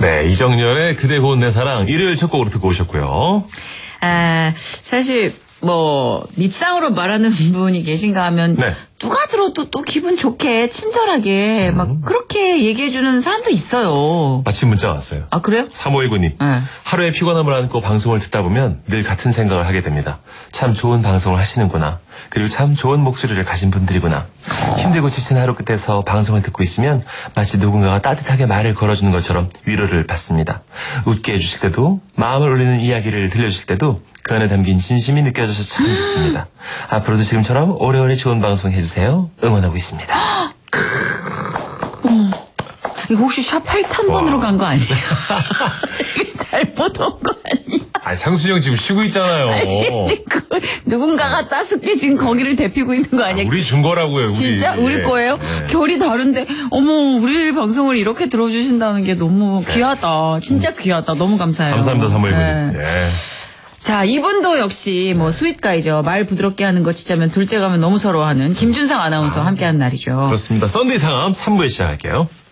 네, 이정열의 그대 고운 내 사랑 일요일 첫 곡으로 듣고 오셨고요. 사실 밉상으로 말하는 분이 계신가 하면 네. 누가 들어도 또 기분 좋게 친절하게 막 그렇게 얘기해주는 사람도 있어요. 마침 문자가 왔어요. 아, 그래요? 3519님. 네. 하루의 피곤함을 안고 방송을 듣다 보면 늘 같은 생각을 하게 됩니다. 참 좋은 방송을 하시는구나. 그리고 참 좋은 목소리를 가진 분들이구나. 힘들고 지친 하루 끝에서 방송을 듣고 있으면 마치 누군가가 따뜻하게 말을 걸어주는 것처럼 위로를 받습니다. 웃게 해주실 때도 마음을 울리는 이야기를 들려주실 때도 그 안에 담긴 진심이 느껴져서 참 좋습니다. 앞으로도 지금처럼 오래오래 좋은 방송 해주세요. 응원하고 있습니다. 이거 혹시 샵 8000번으로 간 거 아니에요? 잘못 온 거 아니야? 상수이 형 지금 쉬고 있잖아요. 누군가가 따숩게 지금 거기를 데피고 있는 거 아니야? 우리 준 거라고요. 진짜? 우리 거예요? 네. 결이 다른데 어머 우리 방송을 이렇게 들어주신다는 게 너무 귀하다. 진짜 귀하다. 너무 감사해요. 감사합니다, 3519님. 네. 네. 자, 이분도 역시 스윗가이죠. 말 부드럽게 하는 거 진짜면 둘째 가면 너무 서러워하는 김준상 아나운서 함께하는 날이죠. 그렇습니다. 썬데이 상암 3부에 시작할게요.